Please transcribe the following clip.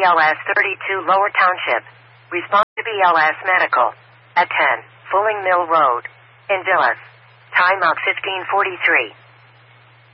BLS 32 Lower Township. Respond to BLS Medical. At 10, Fulling Mill Road. In Villas. Time out 15:43.